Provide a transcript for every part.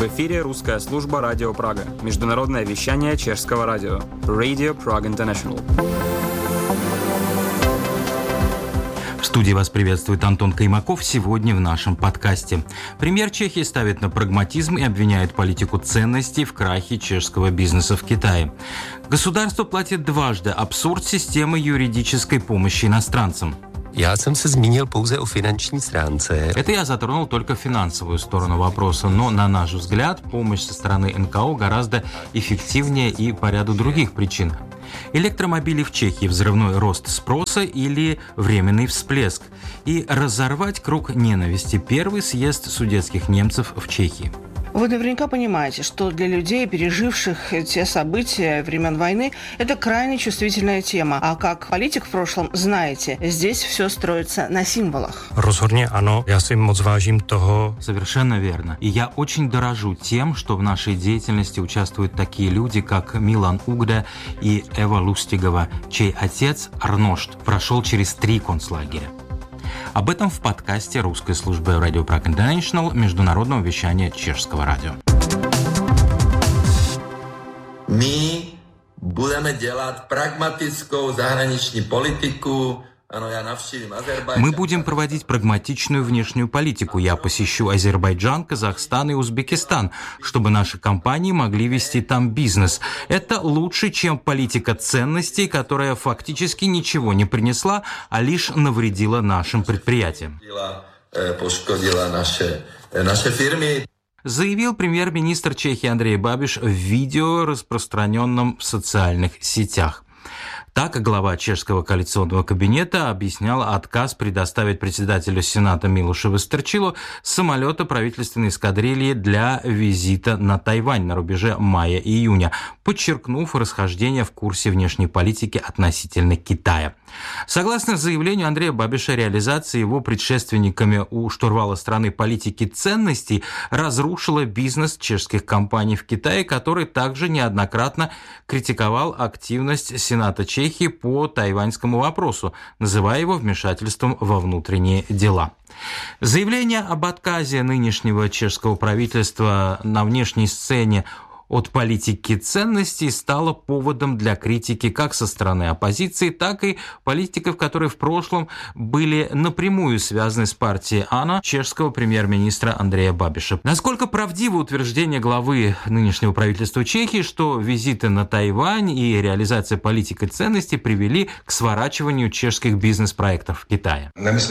В эфире русская служба «Радио Прага». Международное вещание чешского радио. Radio Prague International. В студии вас приветствует Антон Каймаков. Сегодня в нашем подкасте. Премьер Чехии ставит на прагматизм и обвиняет политику ценностей в крахе чешского бизнеса в Китае. Государство платит дважды. Абсурд системы юридической помощи иностранцам. Já jsem se zmínil pouze o finanční stránce. Это я затронул только финансовую сторону вопроса, но, на наш взгляд, помощь со стороны НКО гораздо эффективнее и по ряду других причин. Электромобили в Чехии, взрывной рост спроса или временный всплеск. И разорвать круг ненависти. Первый съезд судетских немцев в Чехии. Вы наверняка понимаете, что для людей, переживших те события времен войны, это крайне чувствительная тема. А как политик в прошлом, знаете, здесь все строится на символах. Rozhodně ano, já si moc vážím toho. Совершенно верно. И я очень дорожу тем, что в нашей деятельности участвуют такие люди, как Милан Угда и Эва Лустигова, чей отец Арношт прошел через 3 концлагеря. Об этом в подкасте русской службы Radio Prague International международного вещания чешского радио. Мы будем делать прагматическую заграничную политику. Мы будем проводить прагматичную внешнюю политику. Я посещу Азербайджан, Казахстан и Узбекистан, чтобы наши компании могли вести там бизнес. Это лучше, чем политика ценностей, которая фактически ничего не принесла, а лишь навредила нашим предприятиям. Заявил премьер-министр Чехии Андрей Бабиш в видео, распространенном в социальных сетях. Так, глава чешского коалиционного кабинета объяснял отказ предоставить председателю Сената Милошу Вестерчилу самолета правительственной эскадрильи для визита на Тайвань на рубеже мая-июня, подчеркнув расхождение в курсе внешней политики относительно Китая. Согласно заявлению Андрея Бабиша, реализация его предшественниками у штурвала страны политики ценностей разрушила бизнес чешских компаний в Китае, который также неоднократно критиковал активность Сената Чехии по тайваньскому вопросу, называя его вмешательством во внутренние дела. Заявление об отказе нынешнего чешского правительства на внешней сцене от политики ценностей стало поводом для критики как со стороны оппозиции, так и политиков, которые в прошлом были напрямую связаны с партией АНА чешского премьер-министра Андрея Бабиша. Насколько правдиво утверждение главы нынешнего правительства Чехии, что визиты на Тайвань и реализация политики ценностей привели к сворачиванию чешских бизнес-проектов в Китае?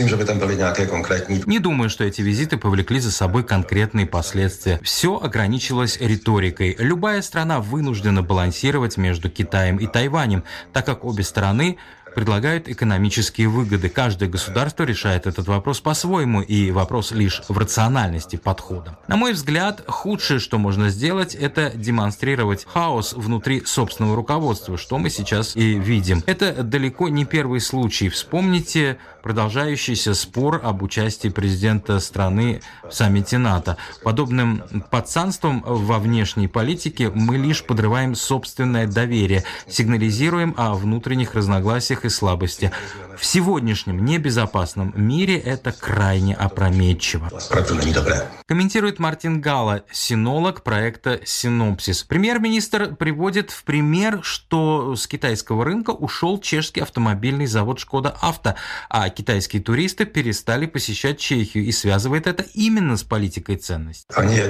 Не думаю, что эти визиты повлекли за собой конкретные последствия. Все ограничилось риторикой. Любая страна вынуждена балансировать между Китаем и Тайванем, так как обе стороны предлагают экономические выгоды. Каждое государство решает этот вопрос по-своему, и вопрос лишь в рациональности подхода. На мой взгляд, худшее, что можно сделать, это демонстрировать хаос внутри собственного руководства, что мы сейчас и видим. Это далеко не первый случай. Вспомните продолжающийся спор об участии президента страны в саммите НАТО. Подобным подсанством во внешней политике мы лишь подрываем собственное доверие, сигнализируем о внутренних разногласиях и слабости. В сегодняшнем небезопасном мире это крайне опрометчиво. Комментирует Мартин Гала, синолог проекта «Синопсис». Премьер-министр приводит в пример, что с китайского рынка ушел чешский автомобильный завод «Шкода Авто», а китайские туристы перестали посещать Чехию, и связывает это именно с политикой ценностей.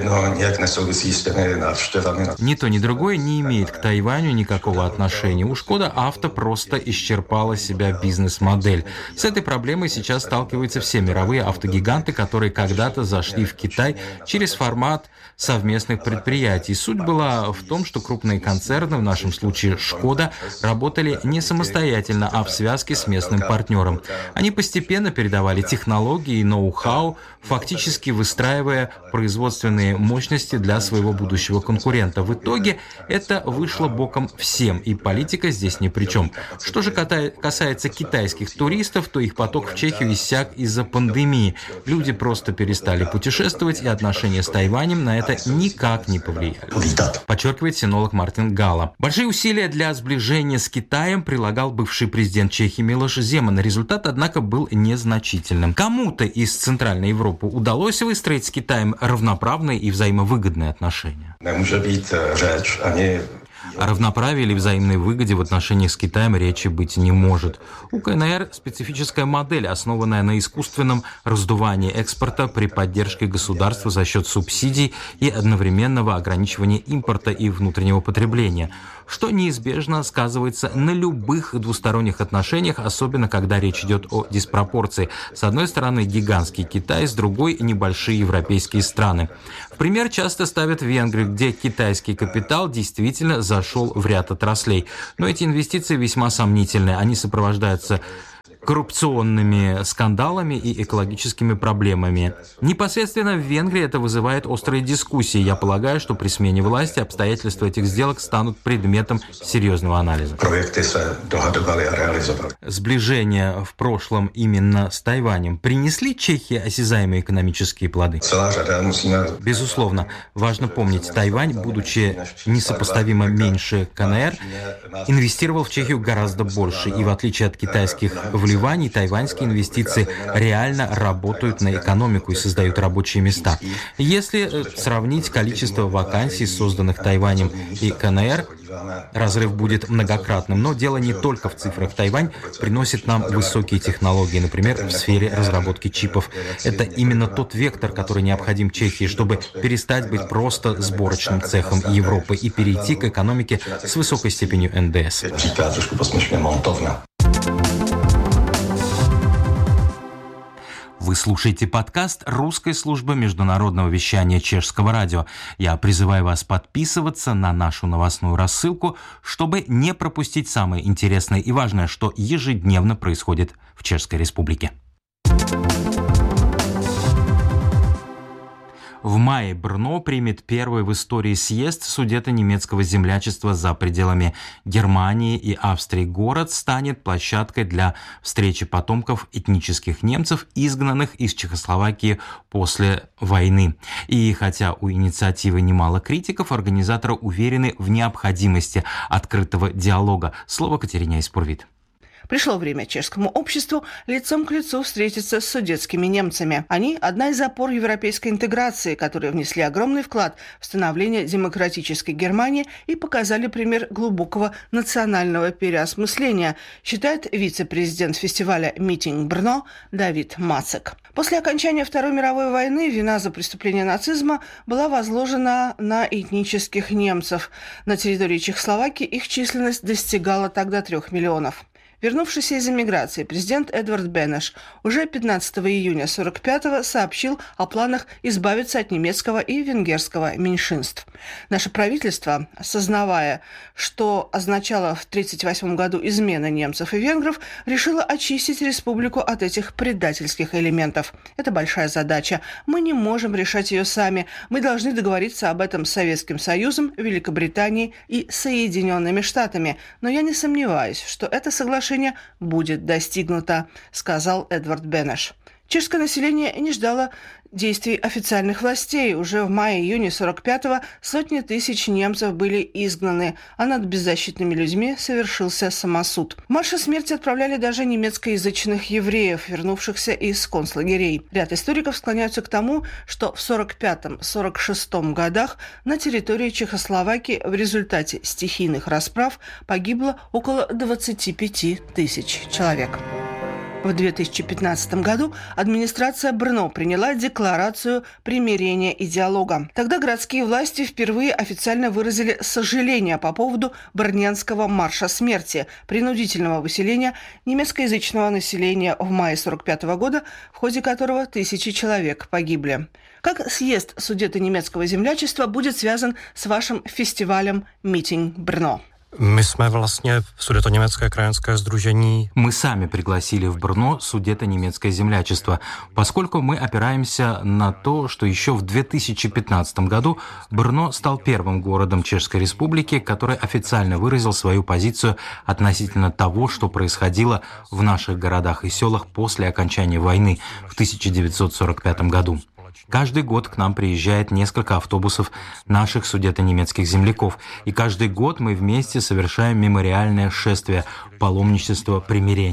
Ни то, ни другое не имеет к Тайваню никакого отношения. У «Шкода Авто» просто исчерпала себя бизнес-модель. С этой проблемой сейчас сталкиваются все мировые автогиганты, которые когда-то зашли в Китай через формат совместных предприятий. Суть была в том, что крупные концерны, в нашем случае «Шкода», работали не самостоятельно, а в связке с местным партнером. Они постепенно передавали технологии и ноу-хау, фактически выстраивая производственные мощности для своего будущего конкурента. В итоге это вышло боком всем, и политика здесь ни при чем. Что же касается китайских туристов, то их поток в Чехию иссяк из-за пандемии. Люди просто перестали путешествовать, и отношения с Тайванем на это никак не повлияли. Подчеркивает синолог Мартин Гала. Большие усилия для сближения с Китаем прилагал бывший президент Чехии Милош Земан. Результат, однако, был незначительным. Кому-то из Центральной Европы Европу, удалось выстроить с Китаем равноправные и взаимовыгодные отношения? О равноправии или взаимной выгоде в отношениях с Китаем речи быть не может. У КНР специфическая модель, основанная на искусственном раздувании экспорта при поддержке государства за счет субсидий и одновременного ограничивания импорта и внутреннего потребления, что неизбежно сказывается на любых двусторонних отношениях, особенно когда речь идет о диспропорции. С одной стороны гигантский Китай, с другой небольшие европейские страны. В пример часто ставят Венгрию, где китайский капитал действительно зашел в ряд отраслей. Но эти инвестиции весьма сомнительные. Они сопровождаются коррупционными скандалами и экологическими проблемами. Непосредственно в Венгрии это вызывает острые дискуссии. Я полагаю, что при смене власти обстоятельства этих сделок станут предметом серьезного анализа. Сближение в прошлом именно с Тайванем принесли Чехии осязаемые экономические плоды? Безусловно. Важно помнить, Тайвань, будучи несопоставимо меньше КНР, инвестировал в Чехию гораздо больше. И в отличие от китайских вливаний, тайваньские инвестиции реально работают на экономику и создают рабочие места. Если сравнить количество вакансий, созданных Тайванем и КНР, разрыв будет многократным. Но дело не только в цифрах. Тайвань приносит нам высокие технологии, например, в сфере разработки чипов. Это именно тот вектор, который необходим Чехии, чтобы перестать быть просто сборочным цехом Европы и перейти к экономике с высокой степенью НДС. Вы слушаете подкаст русской службы международного вещания Чешского радио. Я призываю вас подписываться на нашу новостную рассылку, чтобы не пропустить самое интересное и важное, что ежедневно происходит в Чешской Республике. В мае Брно примет первый в истории съезд Судето-немецкого землячества за пределами Германии и Австрии. Город станет площадкой для встречи потомков этнических немцев, изгнанных из Чехословакии после войны. И хотя у инициативы немало критиков, организаторы уверены в необходимости открытого диалога. Слово Катерине Испурвит. Пришло время чешскому обществу лицом к лицу встретиться с судетскими немцами. Они – одна из опор европейской интеграции, которые внесли огромный вклад в становление демократической Германии и показали пример глубокого национального переосмысления, считает вице-президент фестиваля «Митинг Брно» Давид Мацек. После окончания Второй мировой войны вина за преступление нацизма была возложена на этнических немцев. На территории Чехословакии их численность достигала тогда 3 миллионов. Вернувшийся из эмиграции президент Эдвард Бенеш уже 15 июня 1945-го сообщил о планах избавиться от немецкого и венгерского меньшинств. Наше правительство, осознавая, что означало в 1938 году измена немцев и венгров, решило очистить республику от этих предательских элементов. Это большая задача. Мы не можем решать ее сами. Мы должны договориться об этом с Советским Союзом, Великобританией и Соединенными Штатами. Но я не сомневаюсь, что это соглашение будет достигнуто, сказал Эдвард Бенеш. Чешское население не ждало действий официальных властей. Уже в мае-июне 1945-го сотни тысяч немцев были изгнаны, а над беззащитными людьми совершился самосуд. В марше смерти отправляли даже немецкоязычных евреев, вернувшихся из концлагерей. Ряд историков склоняются к тому, что в 1945-1946 годах на территории Чехословакии в результате стихийных расправ погибло около 25 тысяч человек. В 2015 году администрация Брно приняла декларацию примирения и диалога. Тогда городские власти впервые официально выразили сожаление по поводу Брненского марша смерти, принудительного выселения немецкоязычного населения в мае 1945 года, в ходе которого тысячи человек погибли. Как съезд Судето-немецкого землячества будет связан с вашим фестивалем «Митинг Брно»? My jsme vlastně Sudetoněmecké krajanské sdružení. Мы сами пригласили в Брно Судето-немецкое землячество, поскольку мы опираемся на то, что еще в 2015 году Брно стал первым городом Чешской Республики, который официально выразил свою позицию относительно того, что происходило в наших городах и селах после окончания войны в 1945 году. Каждый год к нам приезжает несколько автобусов наших судето-немецких земляков, и каждый год мы вместе совершаем мемориальное шествие паломничества примирения.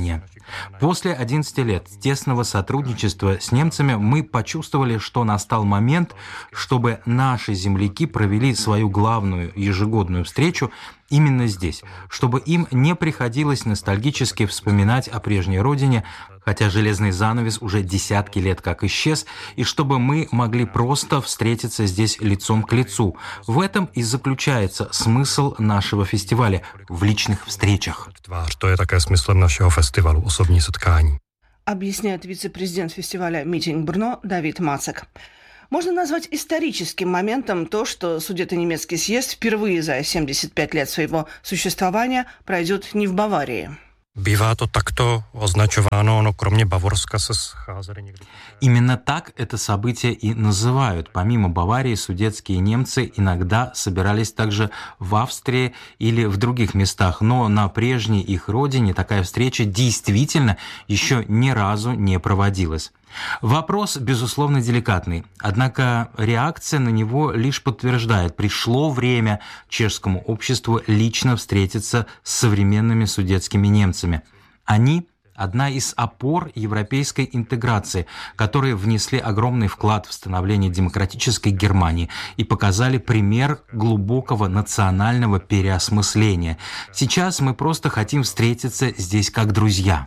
После 11 лет тесного сотрудничества с немцами мы почувствовали, что настал момент, чтобы наши земляки провели свою главную ежегодную встречу именно здесь, чтобы им не приходилось ностальгически вспоминать о прежней родине, хотя железный занавес уже десятки лет как исчез, и чтобы мы могли просто встретиться здесь лицом к лицу. В этом и заключается смысл нашего фестиваля – в личных встречах. To je také smyslem našeho festivalu, osobní setkání. Объясняет вице-президент фестиваля «Митинг Брно» Давид Мацек. Можно назвать историческим моментом то, что Судето-немецкий съезд впервые за 75 лет своего существования пройдет не в Баварии. Bývá to takto označováno, no kromě Bavorska se scházeli někdy. Именно так это событие и называют. Помимо Баварии, судетские немцы иногда собирались также в Австрии или в других местах, но на прежней их родине такая встреча действительно еще ни разу не проводилась. Вопрос, безусловно, деликатный, однако реакция на него лишь подтверждает, пришло время чешскому обществу лично встретиться с современными судетскими немцами. Они – одна из опор европейской интеграции, которые внесли огромный вклад в становление демократической Германии и показали пример глубокого национального переосмысления. Сейчас мы просто хотим встретиться здесь как друзья.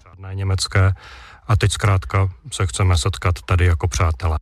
A teď zkrátka se chceme setkat tady jako přátelé.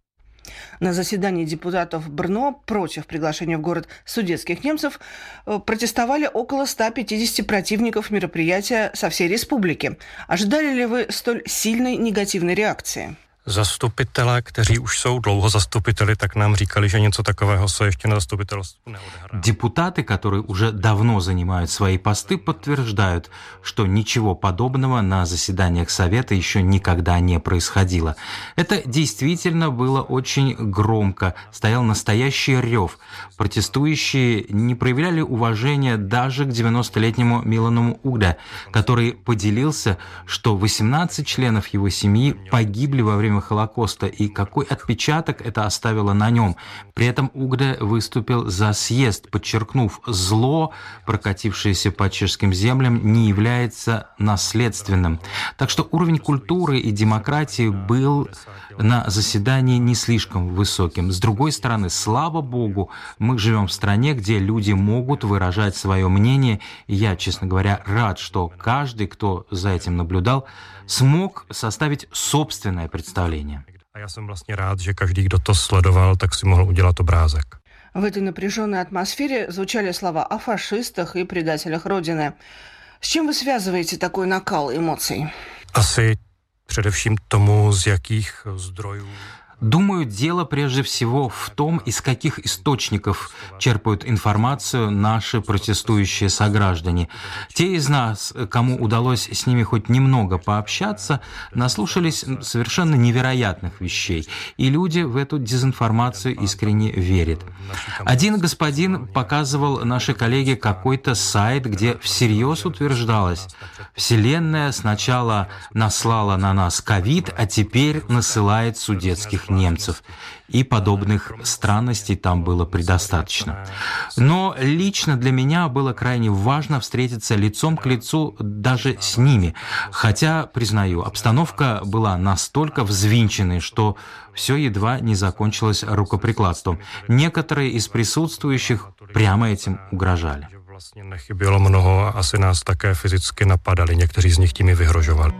На заседании депутатов Брно против приглашения в город судетских немцев протестовали около 150 противников мероприятия со всей республики. Ожидали ли вы столь сильной негативной реакции? Zastupitelé, kteří už jsou dlouho zastupiteli, tak nám říkali, že něco takového se ještě na zastupitelstvu neodehrává. Депутаты, которые уже давно занимают свои посты, подтверждают, что ничего подобного на заседаниях Совета еще никогда не происходило. Это действительно было очень громко, стоял настоящий рев. Протестующие не проявляли уважения даже к 90-летнему Милану Угде, который поделился, что 18 членов его семьи погибли во время Холокоста, и какой отпечаток это оставило на нем. При этом Угде выступил за съезд, подчеркнув, зло, прокатившееся по чешским землям, не является наследственным. Так что уровень культуры и демократии был на заседании не слишком высоким. С другой стороны, слава богу, мы живем в стране, где люди могут выражать свое мнение, и я, честно говоря, рад, что каждый, кто за этим наблюдал, смог составить собственное представление. A já jsem vlastně rád, že každý, kdo to sledoval, tak si mohl udělat obrázek. В этой напряженной атмосфере звучали слова о фашистах и предателях Родины. С чем вы связываете такой накал эмоций? Asi především tomu, z jakých zdrojů. Думаю, дело прежде всего в том, из каких источников черпают информацию наши протестующие сограждане. Те из нас, кому удалось с ними хоть немного пообщаться, наслушались совершенно невероятных вещей, и люди в эту дезинформацию искренне верят. Один господин показывал нашей коллеге какой-то сайт, где всерьез утверждалось: Вселенная сначала наслала на нас ковид, а теперь насылает судетских немцев. И подобных странностей там было предостаточно. Но лично для меня было крайне важно встретиться лицом к лицу даже с ними. Хотя, признаю, обстановка была настолько взвинченной, что все едва не закончилось рукоприкладством. Некоторые из присутствующих прямо этим угрожали. Vlastně nechybělo mnoho a asi nás také fyzicky napadali. Někteří z nich tím i vyhrožovali.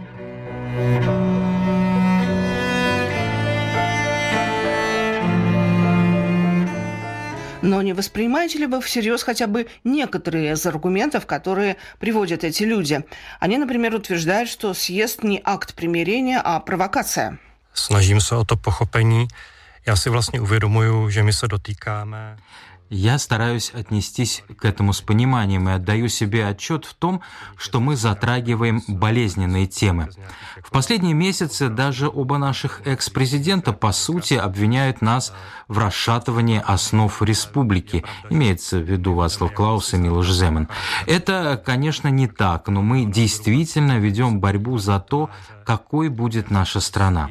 Но не воспринимаете ли вы всерьез хотя бы некоторые из аргументов, которые приводят эти люди? Они, например, утверждают, что съезд не акт примирения, а провокация. Snažím se o to pochopení. Já si vlastně uvědomuju, že my se dotýkáme. Я стараюсь отнестись к этому с пониманием и отдаю себе отчет в том, что мы затрагиваем болезненные темы. В последние месяцы даже оба наших экс-президента, по сути, обвиняют нас в расшатывании основ республики, имеется в виду Вацлав Клаус и Милош Земан. Это, конечно, не так, но мы действительно ведем борьбу за то, какой будет наша страна.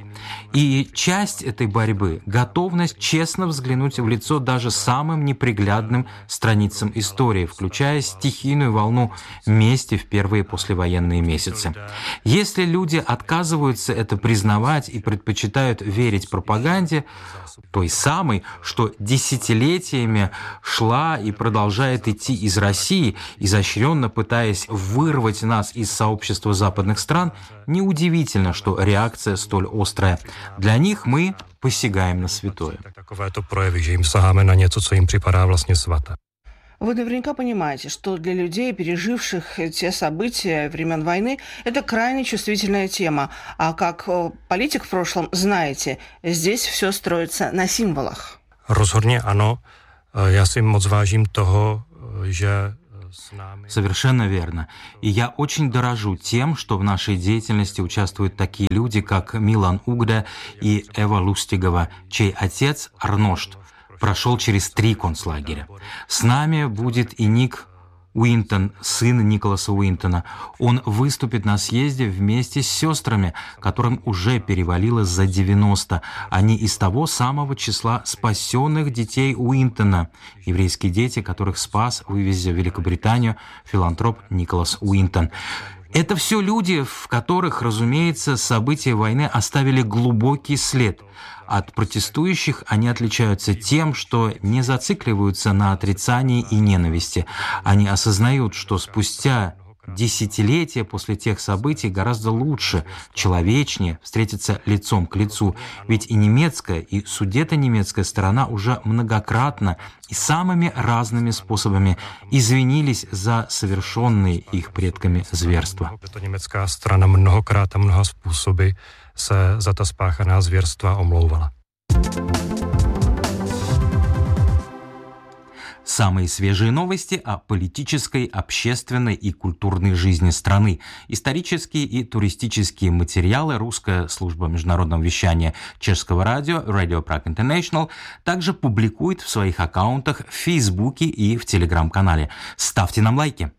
И часть этой борьбы – готовность честно взглянуть в лицо даже самым неприглядным страницам истории, включая стихийную волну мести в первые послевоенные месяцы. Если люди отказываются это признавать и предпочитают верить пропаганде, той самой, что десятилетиями шла и продолжает идти из России, изощренно пытаясь вырвать нас из сообщества западных стран, неудивительно, что реакция столь острая. Для них мы посягаем на святое. Takovéto projevy, že jim saháme na něco, co jim připadá vlastně svaté. Вы наверняка понимаете, что для людей, переживших те события времен войны, это крайне чувствительная тема. А как политик в прошлом знаете, здесь все строится на символах. Rozhodně ano. Já si moc vážím toho, že Совершенно верно. И я очень дорожу тем, что в нашей деятельности участвуют такие люди, как Милан Угда и Эва Лустигова, чей отец Арношт прошел через 3 концлагеря. С нами будет и Ник Уинтон, сын Николаса Уинтона. Он выступит на съезде вместе с сестрами, которым уже перевалило за 90. Они из того самого числа спасенных детей Уинтона, еврейские дети, которых спас, вывезя в Великобританию, филантроп Николас Уинтон. Это все люди, в которых, разумеется, события войны оставили глубокий след. От протестующих они отличаются тем, что не зацикливаются на отрицании и ненависти. Они осознают, что спустя десятилетия после тех событий гораздо лучше, человечнее встретиться лицом к лицу. Ведь и немецкая, и судето-немецкая сторона уже многократно и самыми разными способами извинились за совершенные их предками зверства. Německá strana mnohokrát a mnoha způsoby se za ta spáchaná zvěrstva omlouvala. Самые свежие новости о политической, общественной и культурной жизни страны. Исторические и туристические материалы русская служба международного вещания чешского радио Radio Prague International также публикует в своих аккаунтах в Фейсбуке и в Телеграм-канале. Ставьте нам лайки.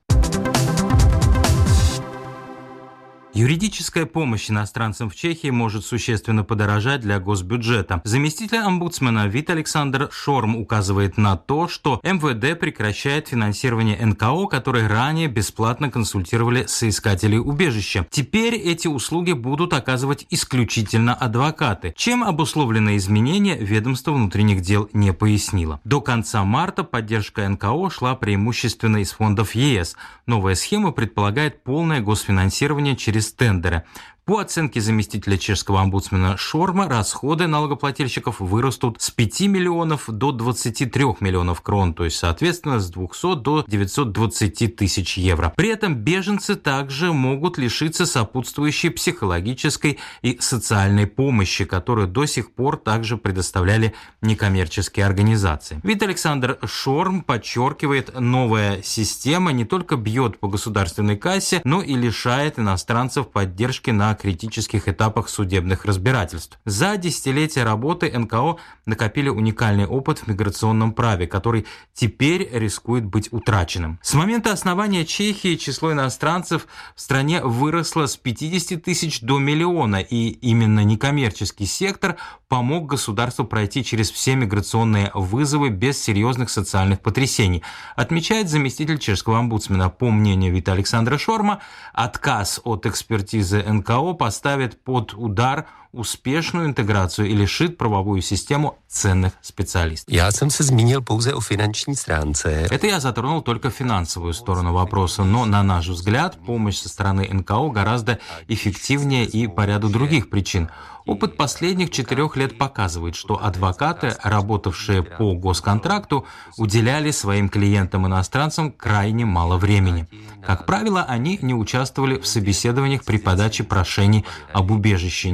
Юридическая помощь иностранцам в Чехии может существенно подорожать для госбюджета. Заместитель омбудсмена Вит Александр Шорм указывает на то, что МВД прекращает финансирование НКО, которые ранее бесплатно консультировали соискателей убежища. Теперь эти услуги будут оказывать исключительно адвокаты. Чем обусловлено изменение, ведомство внутренних дел не пояснило. До конца марта поддержка НКО шла преимущественно из фондов ЕС. Новая схема предполагает полное госфинансирование через тендеры. По оценке заместителя чешского омбудсмена Шорма, расходы налогоплательщиков вырастут с 5 миллионов до 23 миллионов крон, то есть, соответственно, с 200 до 920 тысяч евро. При этом беженцы также могут лишиться сопутствующей психологической и социальной помощи, которую до сих пор также предоставляли некоммерческие организации. Вит Александр Шорм подчеркивает, новая система не только бьет по государственной кассе, но и лишает иностранцев поддержки на критических этапах судебных разбирательств. За десятилетия работы НКО накопили уникальный опыт в миграционном праве, который теперь рискует быть утраченным. С момента основания Чехии число иностранцев в стране выросло с 50 тысяч до миллиона, и именно некоммерческий сектор помог государству пройти через все миграционные вызовы без серьезных социальных потрясений, отмечает заместитель чешского омбудсмена. По мнению Вита Александра Шорма, отказ от экспертизы НКО поставит под удар успешную интеграцию и лишит правовую систему ценных специалистов. Já jsem se zmínil pouze o finanční stránce. Это я затронул только финансовую сторону вопроса, но, на наш взгляд, помощь со стороны НКО гораздо эффективнее и по ряду других причин. Опыт последних 4 лет показывает, что адвокаты, работавшие по госконтракту, уделяли своим клиентам-иностранцам крайне мало времени. Как правило, они не участвовали в собеседованиях при подаче прошений об убежище, не изучали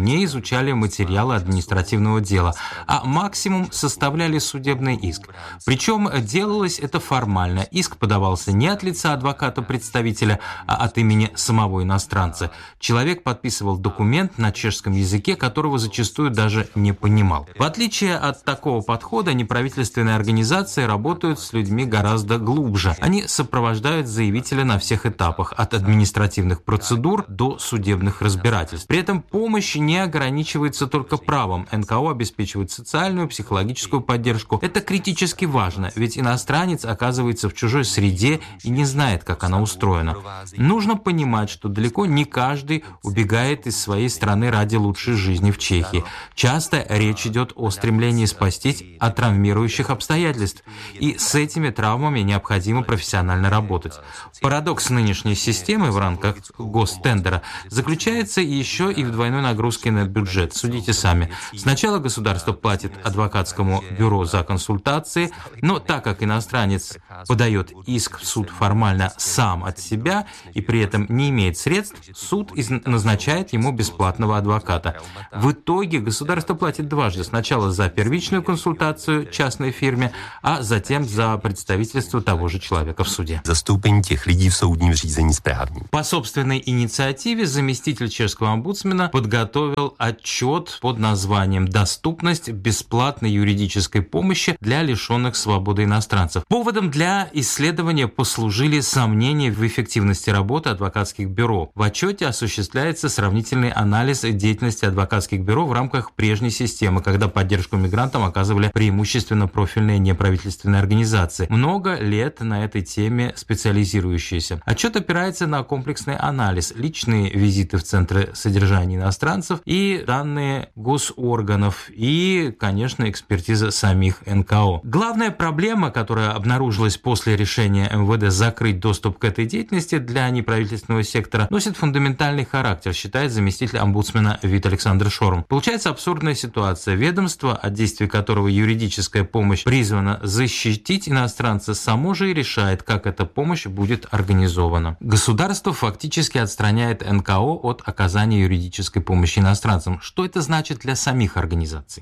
получали материалы административного дела, а максимум составляли судебный иск. Причем делалось это формально. Иск подавался не от лица адвоката-представителя, а от имени самого иностранца. Человек подписывал документ на чешском языке, которого зачастую даже не понимал. В отличие от такого подхода, неправительственные организации работают с людьми гораздо глубже. Они сопровождают заявителя на всех этапах, от административных процедур до судебных разбирательств. При этом помощь не ограничивается только правом. НКО обеспечивает социальную, психологическую поддержку. Это критически важно, ведь иностранец оказывается в чужой среде и не знает, как она устроена. Нужно понимать, что далеко не каждый убегает из своей страны ради лучшей жизни в Чехии. Часто речь идет о стремлении спастись от травмирующих обстоятельств, и с этими травмами необходимо профессионально работать. Парадокс нынешней системы в рамках гостендера заключается еще и в двойной нагрузке на бюджет. Судите сами. Сначала государство платит адвокатскому бюро за консультации, но так как иностранец подает иск в суд формально сам от себя и при этом не имеет средств, суд назначает ему бесплатного адвоката. В итоге государство платит дважды. Сначала за первичную консультацию частной фирме, а затем за представительство того же человека в суде. Zastoupení těch lidí v soudním řízení správním. По собственной инициативе заместитель чешского омбудсмена подготовил отчет под названием «Доступность бесплатной юридической помощи для лишенных свободы иностранцев». Поводом для исследования послужили сомнения в эффективности работы адвокатских бюро. В отчете осуществляется сравнительный анализ деятельности адвокатских бюро в рамках прежней системы, когда поддержку мигрантам оказывали преимущественно профильные неправительственные организации, много лет на этой теме специализирующиеся. Отчет опирается на комплексный анализ, личные визиты в центры содержания иностранцев и данные госорганов и, конечно, экспертиза самих НКО. Главная проблема, которая обнаружилась после решения МВД закрыть доступ к этой деятельности для неправительственного сектора, носит фундаментальный характер, считает заместитель омбудсмена Вит Александр Шорм. Получается абсурдная ситуация. Ведомство, от действий которого юридическая помощь призвана защитить иностранца, само же и решает, как эта помощь будет организована. Государство фактически отстраняет НКО от оказания юридической помощи иностранцам. Что это значит для самих организаций?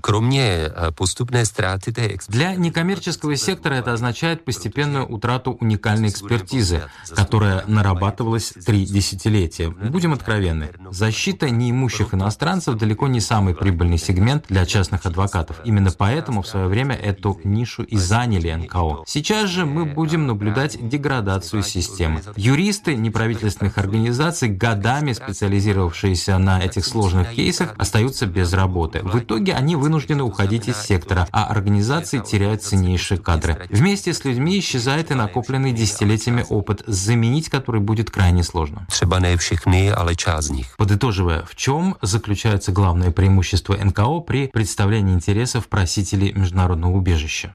Для некоммерческого сектора это означает постепенную утрату уникальной экспертизы, которая нарабатывалась 3 десятилетия. Будем откровенны. Защита неимущих иностранцев далеко не самый прибыльный сегмент для частных адвокатов. Именно поэтому в свое время эту нишу и заняли НКО. Сейчас же мы будем наблюдать деградацию системы. Юристы неправительственных организаций, годами специализировавшиеся на этих сложных кейсах, остаются без работы. В итоге они вынуждены уходить из сектора, а организации теряют ценнейшие кадры. Вместе с людьми исчезает и накопленный десятилетиями опыт, заменить который будет крайне сложно. Подытоживая, в чем заключается главное преимущество НКО при представлении интересов просителей международного убежища?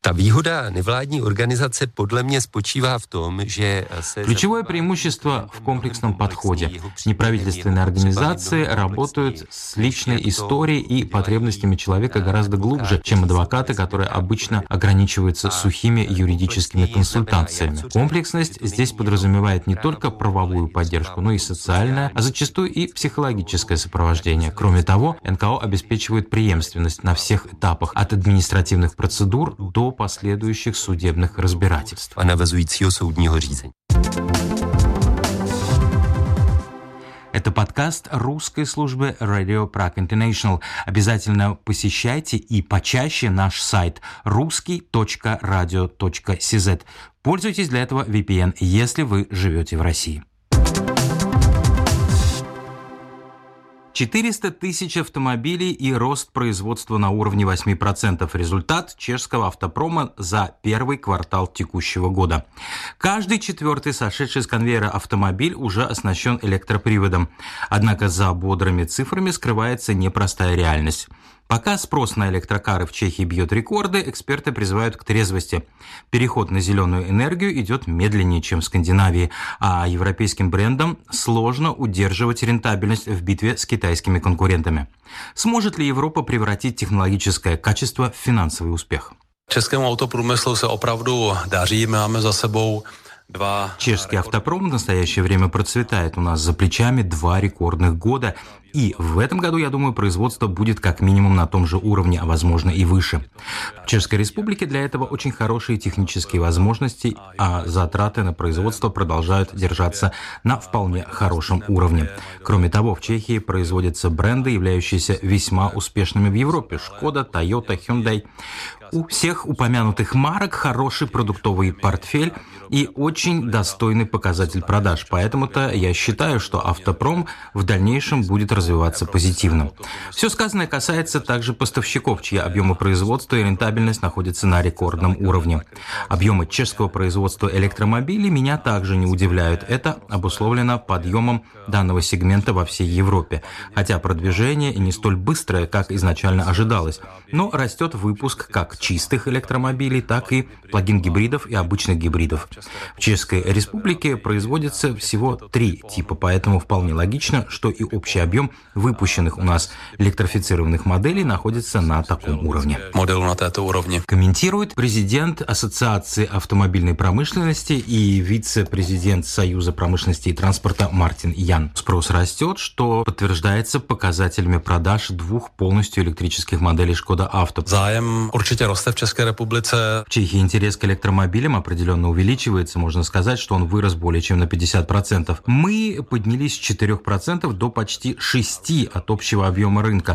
Ключевое преимущество в комплексном подходе. Неправительственные организации работают с личной историей и потребностями человека гораздо глубже, чем адвокаты, которые обычно ограничиваются сухими юридическими консультациями. Комплексность здесь подразумевает не только правовую поддержку, но и социальное, а зачастую и психологическое сопровождение. Кроме того, НКО обеспечивает преемственность на всех этапах, от административных процедур до последующих судебных разбирательств. Это подкаст русской службы Radio Prague International. Обязательно посещайте и почаще наш сайт ruski.radio.cz. Пользуйтесь для этого VPN, если вы живете в России. 400 тысяч автомобилей и рост производства на уровне 8%. Результат чешского автопрома за первый квартал текущего года. Каждый 4-й сошедший с конвейера автомобиль уже оснащен электроприводом. Однако за бодрыми цифрами скрывается непростая реальность. Пока спрос на электрокары в Чехии бьет рекорды, эксперты призывают к трезвости. Переход на зеленую энергию идет медленнее, чем в Скандинавии, а европейским брендам сложно удерживать рентабельность в битве с китайскими конкурентами. Сможет ли Европа превратить технологическое качество в финансовый успех? Českému autoprůmyslu se opravdu daří, máme za sebou Чешский автопром в настоящее время процветает. У нас за плечами 2 рекордных года. И в этом году, я думаю, производство будет как минимум на том же уровне, а возможно и выше. В Чешской Республике для этого очень хорошие технические возможности, а затраты на производство продолжают держаться на вполне хорошем уровне. Кроме того, в Чехии производятся бренды, являющиеся весьма успешными в Европе. Шкода, Тойота, Hyundai. У всех упомянутых марок хороший продуктовый портфель и очень достойный показатель продаж. Поэтому-то я считаю, что автопром в дальнейшем будет развиваться позитивно. Все сказанное касается также поставщиков, чьи объемы производства и рентабельность находятся на рекордном уровне. Объемы чешского производства электромобилей меня также не удивляют. Это обусловлено подъемом данного сегмента во всей Европе. Хотя продвижение и не столь быстрое, как изначально ожидалось. Но растет выпуск как чистых электромобилей, так и плагин-гибридов и обычных гибридов. В Чешской Республике производится всего 3 типа, поэтому вполне логично, что и общий объем выпущенных у нас электрифицированных моделей находится на таком уровне. Комментирует президент Ассоциации автомобильной промышленности и вице-президент Союза промышленности и транспорта Мартин Ян. Спрос растет, что подтверждается показателями продаж 2 полностью электрических моделей Шкода Авто. В Чехии интерес к электромобилям определенно увеличивается. Можно сказать, что он вырос более чем на 50%. Мы поднялись с 4% до почти 6% от общего объема рынка.